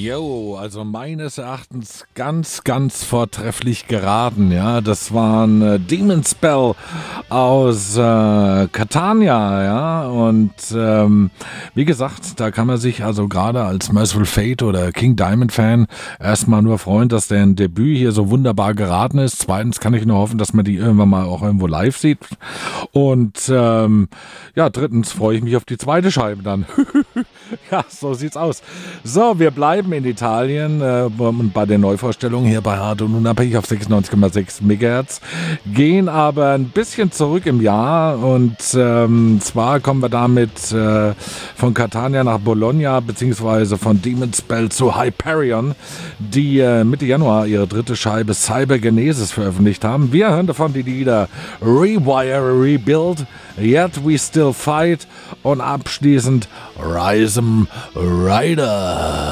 Jo, also meines Erachtens ganz, ganz vortrefflich geraten, ja. Das waren Demon Spell aus Catania, ja. Und wie gesagt, da kann man sich also gerade als Merciful Fate oder King Diamond Fan erstmal nur freuen, dass deren Debüt hier so wunderbar geraten ist. Zweitens kann ich nur hoffen, dass man die irgendwann mal auch irgendwo live sieht. Und ja, drittens freue ich mich auf die zweite Scheibe dann. Ja, so sieht's aus. So, wir bleiben in Italien und bei den Neuvorstellungen hier bei Hart und Unabhängig auf 96,6 MHz, gehen aber ein bisschen zurück im Jahr und zwar kommen wir damit von Catania nach Bologna beziehungsweise von Demon Spell zu Hyperion, die Mitte Januar ihre dritte Scheibe Cybergenesis veröffentlicht haben. Wir hören davon die Lieder Rewire, Rebuild, Yet We Still Fight und abschließend Rhythm Rider.